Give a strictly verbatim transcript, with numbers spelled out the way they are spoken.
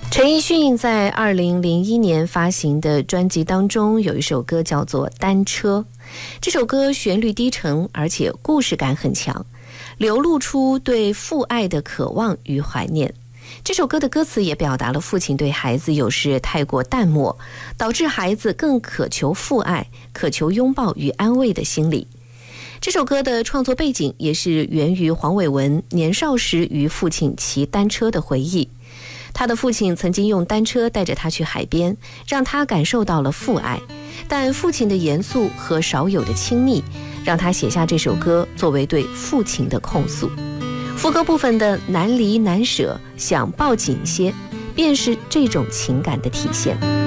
陈奕迅在二零零一年发行的专辑当中有一首歌叫做《单车》，这首歌旋律低沉，而且故事感很强，流露出对父爱的渴望与怀念。这首歌的歌词也表达了父亲对孩子有时太过淡漠，导致孩子更渴求父爱，渴求拥抱与安慰的心理。这首歌的创作背景也是源于黄伟文年少时与父亲骑单车的回忆。他的父亲曾经用单车带着他去海边，让他感受到了父爱，但父亲的严肃和少有的亲密，让他写下这首歌作为对父亲的控诉。副歌部分的难离难舍，想抱紧些，便是这种情感的体现。